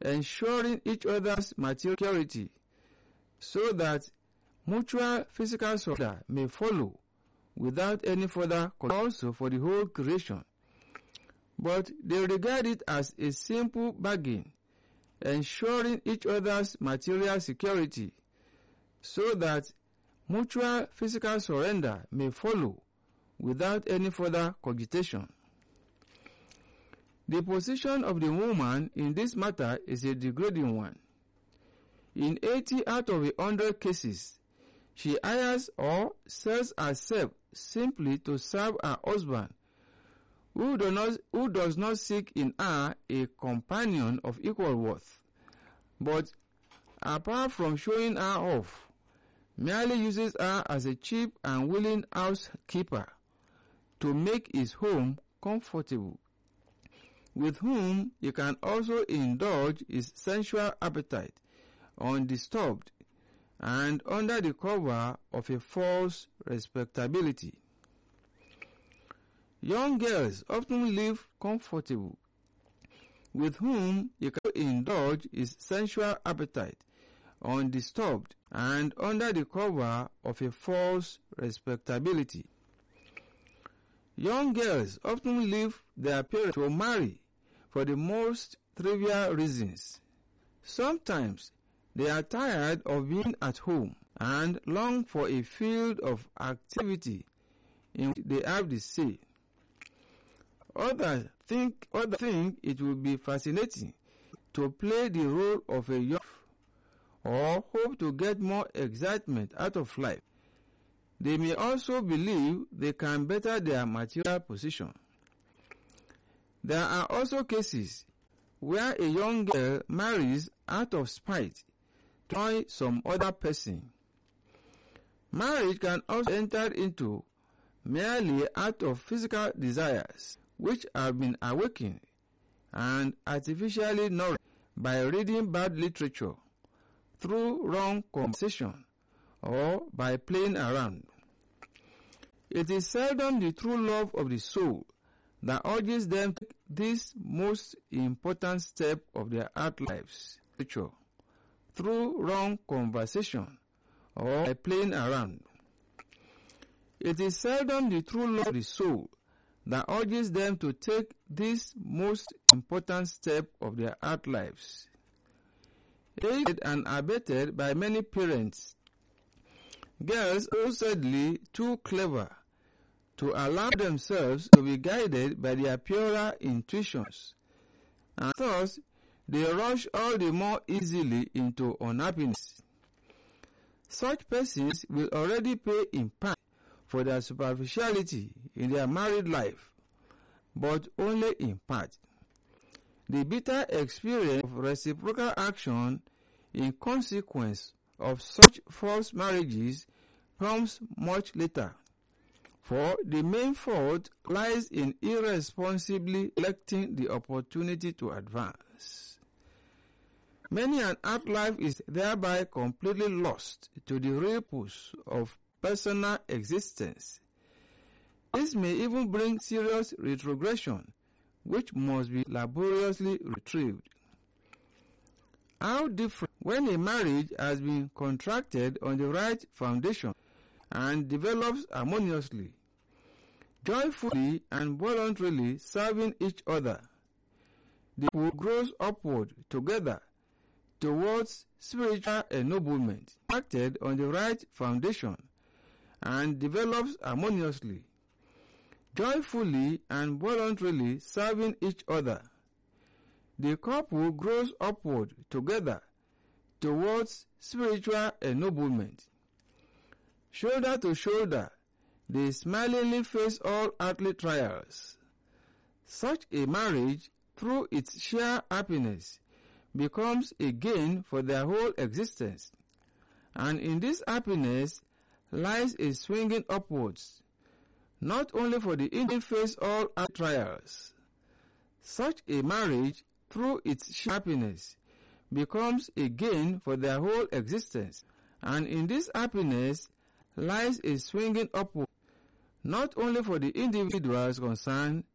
ensuring each other's material security so that mutual physical surrender may follow without any further condition, also for the whole creation. But they regard it as a simple bargain, ensuring each other's material security so that mutual physical surrender may follow without any further cogitation. The position of the woman in this matter is a degrading one. In 80 out of 100 cases, she hires or sells herself simply to serve her husband, who does not seek in her a companion of equal worth, but apart from showing her off, merely uses her as a cheap and willing housekeeper to make his home comfortable, with whom he can also indulge his sensual appetite undisturbed and under the cover of a false respectability. Young girls often live comfortable, with whom he can indulge his sensual appetite undisturbed and under the cover of a false respectability. Young girls often leave their parents to marry for the most trivial reasons. Sometimes they are tired of being at home and long for a field of activity in which they have the say. Others think it would be fascinating to play the role of a young or hope to get more excitement out of life. They may also believe they can better their material position. There are also cases where a young girl marries out of spite to annoy some other person. Marriage can also be entered into merely out of physical desires which have been awakened and artificially nourished by reading bad literature, through wrong conversation, or by playing around. It is seldom the true love of the soul that urges them to take this most important step of their art lives, through wrong conversation, or by playing around. It is seldom the true love of the soul that urges them to take this most important step of their art lives. Aided and abetted by many parents, girls are sadly too clever to allow themselves to be guided by their purer intuitions, and thus they rush all the more easily into unhappiness. Such persons will already pay in part for their superficiality in their married life, but only in part. The bitter experience of reciprocal action in consequence of such false marriages comes much later, for the main fault lies in irresponsibly electing the opportunity to advance. Many an art life is thereby completely lost to the ripples of personal existence. This may even bring serious retrogression, which must be laboriously retrieved. How different when a marriage has been contracted on the right foundation and develops harmoniously, joyfully and voluntarily serving each other. The couple grows upward together towards spiritual ennoblement, acted on the right foundation, and develops harmoniously, joyfully and voluntarily serving each other. The couple grows upward together towards spiritual ennoblement. Shoulder to shoulder, they smilingly face all earthly trials. Such a marriage, through its sheer happiness, becomes a gain for their whole existence, and in this happiness lies a swinging upwards, not only for the individual face all earthly trials. Such a marriage, through its sheer happiness, becomes a gain for their whole existence, and in this happiness lies a swinging upward, not only for the individuals concerned,